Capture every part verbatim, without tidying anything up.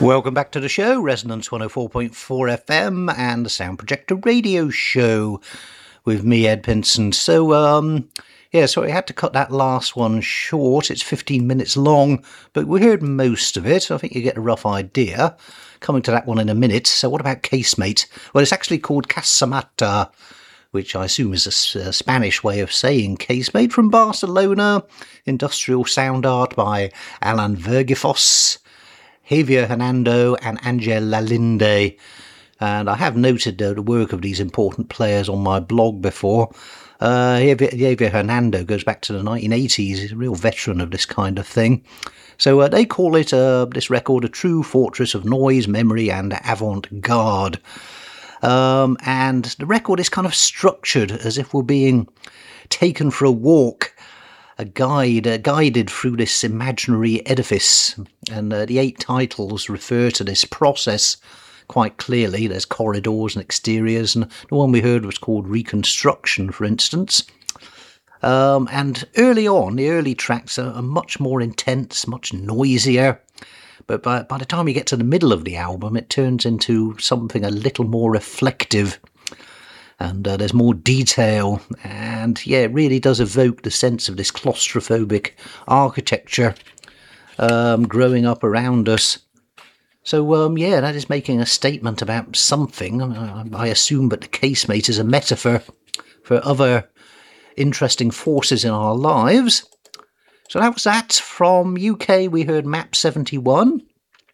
Welcome back to the show, Resonance one oh four point four F M and the Sound Projector Radio Show with me, Ed Pinson. So, um, yeah, so I had to cut that last one short. It's fifteen minutes long, but we heard most of it. I think you get a rough idea. Coming to that one in a minute. So what about Casemate? Well, it's actually called Casamata, which I assume is a, a Spanish way of saying casemate, from Barcelona. Industrial sound art by Alan Vergifos, Javier Hernando and Angel Lalinde. And I have noted uh, the work of these important players on my blog before. Uh, Javier, Javier Hernando goes back to the nineteen eighties. He's a real veteran of this kind of thing. So uh, they call it, uh, this record, a true fortress of noise, memory and avant-garde. Um, and the record is kind of structured as if we're being taken for a walk, a guide, uh, guided through this imaginary edifice. And uh, the eight titles refer to this process quite clearly. There's corridors and exteriors, and the one we heard was called Reconstruction, for instance. Um, and early on, the early tracks are, are much more intense, much noisier. But by, by the time you get to the middle of the album, it turns into something a little more reflective. And uh, there's more detail. And yeah, it really does evoke the sense of this claustrophobic architecture um, growing up around us. So um, yeah, that is making a statement about something. I, I assume that the casemate is a metaphor for other interesting forces in our lives. So that was that. From U K, we heard Map seventy-one.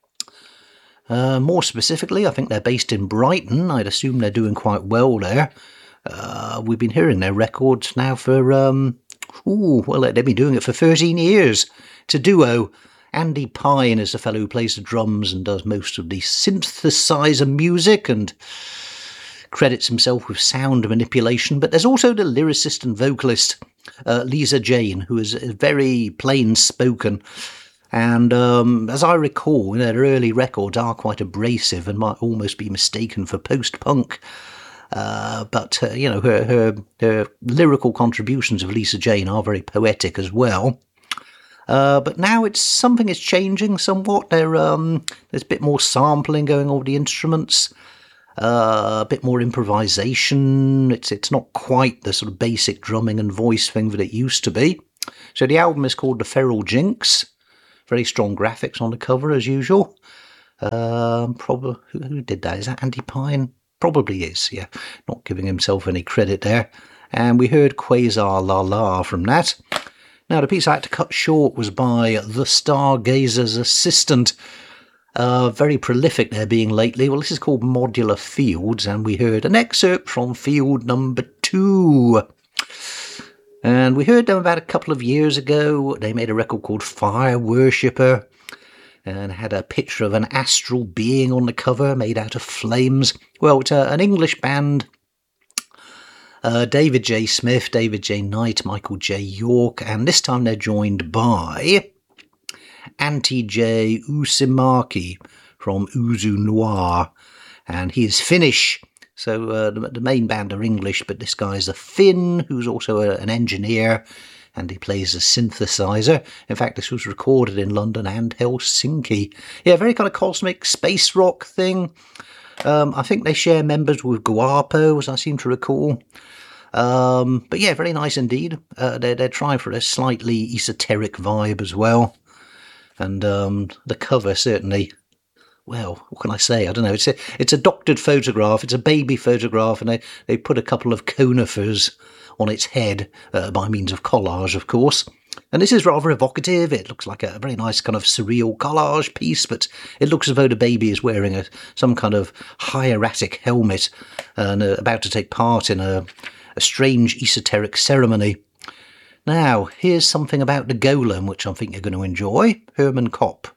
Uh, more specifically, I think they're based in Brighton. I'd assume they're doing quite well there. Uh, we've been hearing their records now for, um, ooh, well, they've been doing it for thirteen years. It's a duo. Andy Pine is the fellow who plays the drums and does most of the synthesizer music and credits himself with sound manipulation. But there's also the lyricist and vocalist, uh, Lisa Jane, who is very plain-spoken. And um, as I recall, you know, their early records are quite abrasive and might almost be mistaken for post-punk. Uh, but, uh, you know, her, her, her lyrical contributions of Lisa Jane are very poetic as well. Uh, but now it's something is changing somewhat. There, um, there's a bit more sampling going on with the instruments, uh, a bit more improvisation. It's it's not quite the sort of basic drumming and voice thing that it used to be. So the album is called The Feral Jinx. Very strong graphics on the cover as usual. Um, probably who, who did that? Is that Andy Pine? Probably is. Yeah, not giving himself any credit there. And we heard Quasar La La from that. Now, the piece I had to cut short was by The Stargazer's Assistant. Uh, very prolific they're being lately. Well, this is called Modular Fields, and we heard an excerpt from Field Number Two. And we heard them about a couple of years ago. They made a record called Fire Worshipper, and had a picture of an astral being on the cover made out of flames. Well, it's uh, an English band. Uh, David J. Smith, David J. Knight, Michael J. York, and this time they're joined by Antti J. Uusimäki from Uzu Noir, and he is Finnish. So uh, the, the main band are English, but this guy's a Finn who's also a, an engineer, and he plays a synthesizer. In fact, this was recorded in London and Helsinki. Yeah, very kind of cosmic space rock thing. Um, I think they share members with Guapo, as I seem to recall. Um, but yeah, very nice indeed. Uh, they're, they're trying for a slightly esoteric vibe as well. And um, the cover certainly, well, what can I say? I don't know. It's a, it's a doctored photograph. It's a baby photograph, and they, they put a couple of conifers on its head uh, by means of collage, of course. And this is rather evocative. It looks like a very nice kind of surreal collage piece, but it looks as though the baby is wearing a, some kind of hieratic helmet and uh, about to take part in a, a strange esoteric ceremony. Now, here's something about the Golem, which I think you're going to enjoy. Herman Kopp.